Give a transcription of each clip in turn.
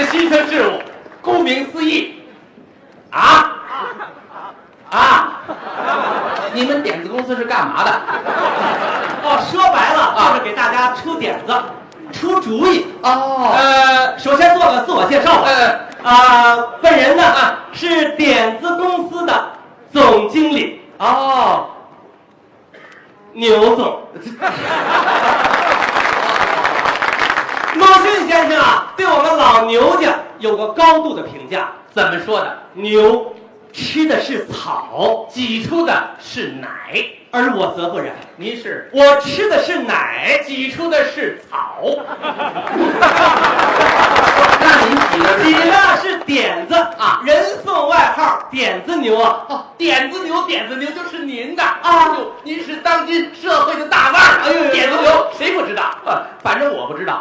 新生事物，顾名思义，你们点子公司是干嘛的？ 哦，说白了就是给大家出点子、出主意。首先做个自我介绍吧。本人呢是点子公司的总经理。牛总。鲁迅先生对我们老牛家有个高度的评价， 怎么说的？ 牛吃的是草， 挤出的是奶， 而我则不然。 您是我吃的是奶， 挤出的是草。那您挤的是点子啊，人送外号点子牛啊。 点子牛就是您的啊！您是当今社会的大腕儿。点子牛谁不知道？反正我不知道。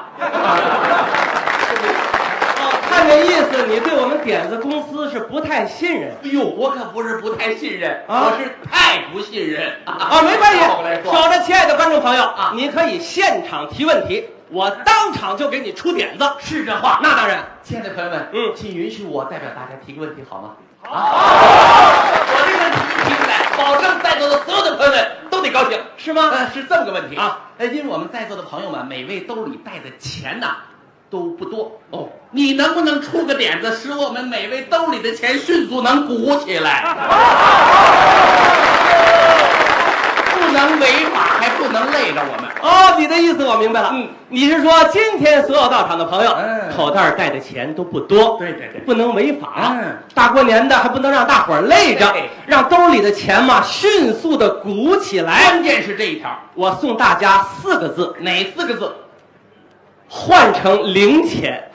看这意思，你对我们点子公司是不太信任。 我可不是不太信任，我是太不信任没关系。守着，亲爱的观众朋友您可以现场提问题，我当场就给你出点子。 是这话？ 那当然。 亲爱的朋友们，请允许我代表大家提个问题好吗？我这个问题一提出来，保证在座的所有的朋友们都得高兴， 是吗？ 是这么个问题因为我们在座的朋友们每位兜里带的钱都不多你能不能出个点子，使我们每位兜里的钱迅速能鼓起来？不能违法，还不能累着我们。 你的意思我明白了。你是说今天所有到场的朋友，口袋带的钱都不多， 对， 不能违法。大过年的还不能让大伙儿累着，让兜里的钱嘛迅速的鼓起来。 关键是这一条， 我送大家4个字。 哪4个字？ 换成零钱。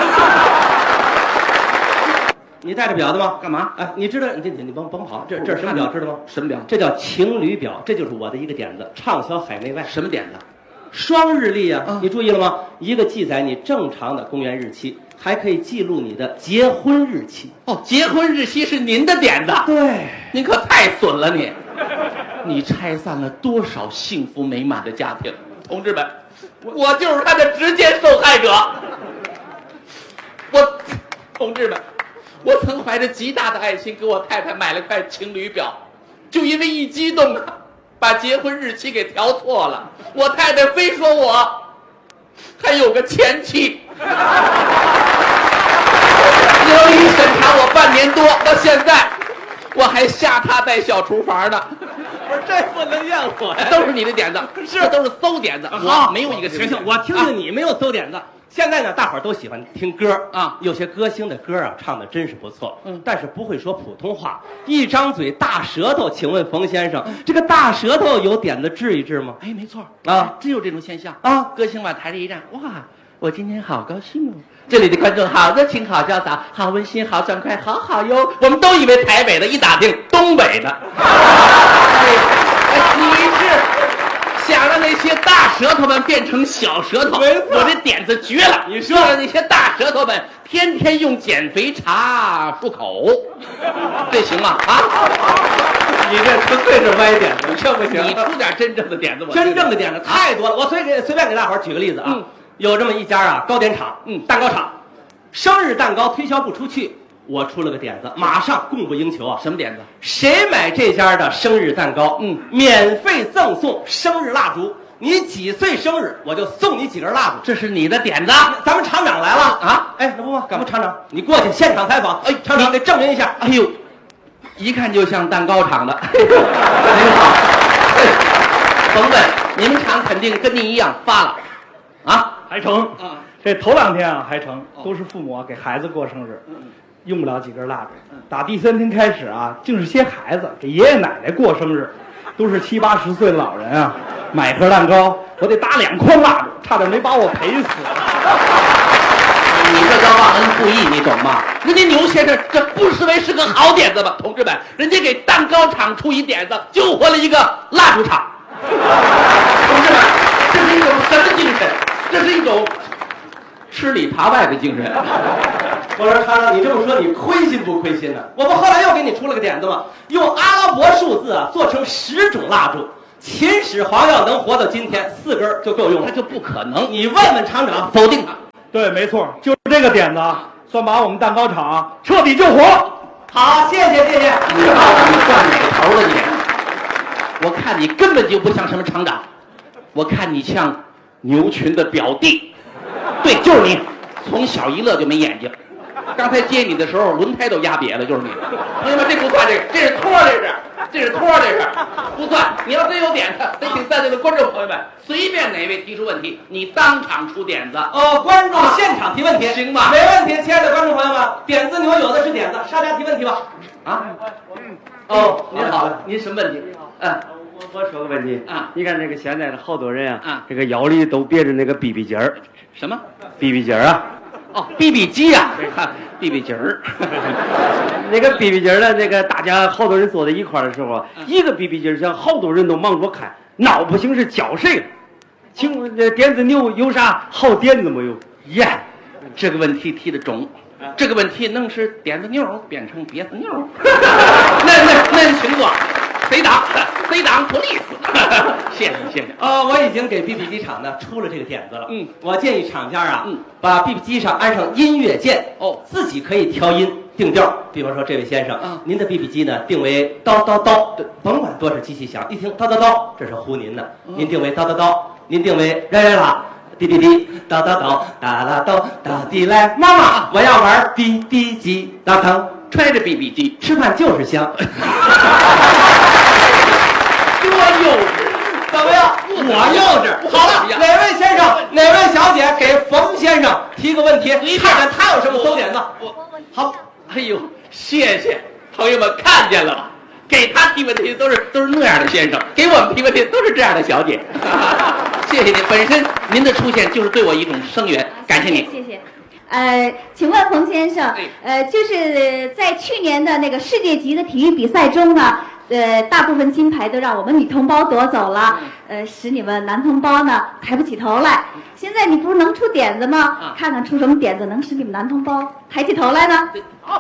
你带着表的吗？ 干嘛？ 你知道你甭跑，这是什么表知道吗？ 什么表？ 这叫情侣表，这就是我的一个点子，畅销海内外。 什么点子？ 双日历你注意了吗？一个记载你正常的公元日期，还可以记录你的结婚日期。 结婚日期是您的点子？ 对， 您可太损了你！你拆散了多少幸福美满的家庭，同志们！我就是他的直接受害者。同志们，我曾怀着极大的爱心给我太太买了块情侣表，就因为一激动把结婚日期给调错了。我太太非说我还有个前妻。由于审查我半年多，到现在我还下榻在小厨房呢。 不是，这不能怨我呀， 都是你的点子，这都是馊点子。我没有一个行，我听听你没有馊点子。现在呢，大伙儿都喜欢听歌有些歌星的歌唱的真是不错，但是不会说普通话，一张嘴大舌头。请问冯先生，这个大舌头有点子治一治吗？ 没错真有这种现象歌星往台上一站，哇，我今天好高兴这里的观众好热情，好潇洒，好温馨，好爽快，好好哟。我们都以为台北的，一打听东北的。你是想让那些大舌头们变成小舌头？我这点子绝了！你说让那些大舌头们天天用减肥茶漱口，这行吗？ 你这纯粹是歪点子，这不行。 你出点真正的点子吧。 真正的点子太多了，我随便给大伙儿举个例子有这么一家糕点厂，蛋糕厂，生日蛋糕推销不出去，我出了个点子，马上供不应求什么点子？ 谁买这家的生日蛋糕，免费赠送生日蜡烛。你几岁生日，我就送你几根蜡烛。 这是你的点子。 咱们厂长来了那不干嘛？厂长，你过去现场采访。厂长得证明一下。 一看就像蛋糕厂的。您好，甭问，你们厂肯定跟您一样发了还成这头2天还成，都是父母给孩子过生日，用不了几根蜡烛。打第3天开始竟是些孩子给爷爷奶奶过生日，都是70、80岁的老人买盒蛋糕，我得打2筐蜡烛，差点没把我赔死。 你这叫忘恩负义，你懂吗？人家牛先生这不失为是个好点子吧？同志们，人家给蛋糕厂出一点子，救活了一个蜡烛厂。同志们，这是一种什么精神？这是一种吃里扒外的精神。 我说厂长，你这么说你亏心不亏心呢？我不后来又给你出了个点子吗？用阿拉伯数字做成10种蜡烛，秦始皇要能活到今天，4根就够用了。 他就不可能。 你问问厂长， 否定他。 对，没错，就是这个点子算把我们蛋糕厂彻底救活。 好，谢谢。 你告诉你算哪个头了你？我看你根本就不像什么厂长，我看你像牛群的表弟。对，就是你，从小一乐就没眼睛。刚才接你的时候，轮胎都压瘪了，就是你。朋友们，这不算，这是托，这是托，这是不算。你要真有点子，得请在座的观众朋友们，随便哪位提出问题，你当场出点子。 观众现场提问题， 行吧？ 没问题，亲爱的观众朋友们，点子牛有的是点子，大家提问题吧。 您好，您什么问题？ 我说个问题啊， 你看这个现在的好多人啊，这个腰里都别着那个 BB 机儿， 什么 BB 机儿啊 ？BB 机呀，BB 机儿。 那个 BB 机儿呢，那个大家好多人坐在一块儿的时候，一个 BB 机儿上好多人都忙着看，闹不清是叫谁了。请问这点子牛有啥好点子没有？ 呀，这个问题提得中。这个问题能是点子妞变成瘪子妞？那请坐。谁挡 police？ 谢谢。 我已经给 BB 机厂呢出了这个点子了。我建议厂家把 BB 机上安上音乐键，自己可以调音定调。比方说这位先生，您的 BB 机呢定为叨叨叨，甭管多少机器响，一听叨叨叨，这是唬您的。您定为叨叨叨，您定为来啦。滴滴滴，叨叨叨，哒啦叨，哒滴来，妈妈，我要玩滴滴机，当当， 揣着 BB 机， 吃饭就是香。 多幼稚！ 怎么样？我幼稚。好了，哪位先生，哪位小姐给冯先生提个问题，看看他有什么馊点子。 好，哎呦，谢谢朋友们看见了吧？给他提问题都是那样的先生，给我们提问题都是这样的小姐。谢谢您，本身您的出现就是对我一种声援，感谢您。 谢谢。请问冯先生，就是在去年的那个世界级的体育比赛中呢，大部分金牌都让我们女同胞夺走了，使你们男同胞呢抬不起头来。现在你不是能出点子吗？看看出什么点子能使你们男同胞抬起头来呢？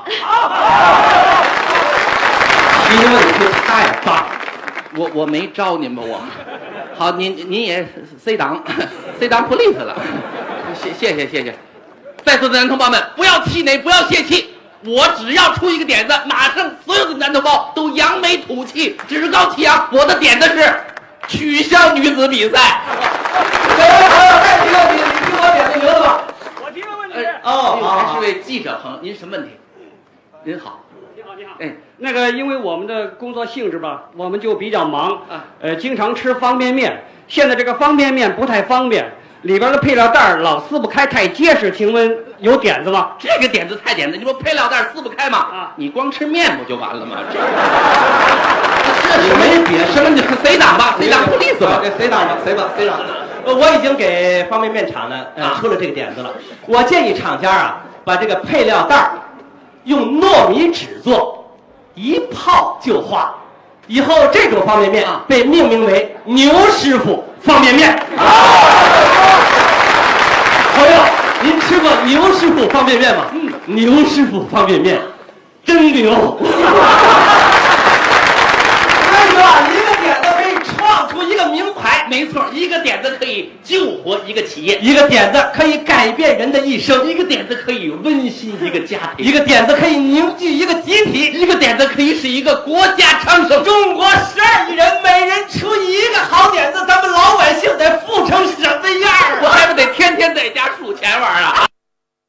提问题太棒了， 我没招您吧我。好，您也 C 档 police 了，谢谢。在座的男同胞们，不要气馁，不要泄气。我只要出一个点子，马上所有的男同胞都扬眉吐气，趾高气扬。我的点子是取消女子比赛。 各位朋友，再提问题，你听我点子牛的吧？ 我提个问题。 还是位记者朋友，您什么问题？您好。 你好，那个因为我们的工作性质吧，我们就比较忙经常吃方便面。现在这个方便面不太方便，里边的配料袋老撕不开，太结实。请问有点子吗？ 这个点子太简单，你说配料袋撕不开吗？你光吃面不就完了吗？这没别什么，你谁挡吧？谁挡 police 吧？ 谁挡吧？谁挡？我已经给方便面厂呢出了这个点子了。我建议厂家把这个配料袋用糯米纸做，一泡就化。以后这种方便面被命名为牛师傅方便面。朋友，您吃过牛师傅方便面吗？牛师傅方便面真牛。一个点子可以创出一个名牌， 没错，一个点子可以救活一个企业， 一个点子可以改变人的一生， 一个点子可以温馨一个家庭， 一个点子可以凝聚一个集体， 一个点子可以使一个国家昌盛。 中国12亿人，每人出一个好点子，咱们老百姓得富成